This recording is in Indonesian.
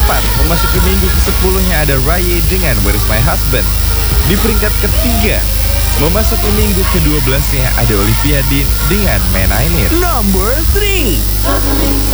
keempat, memasuki minggu ke-10-nya ada Rye dengan Where Is My Husband. Di peringkat ketiga, memasuki minggu ke-12-nya ada Olivia Dean dengan Man I Need. Number 3.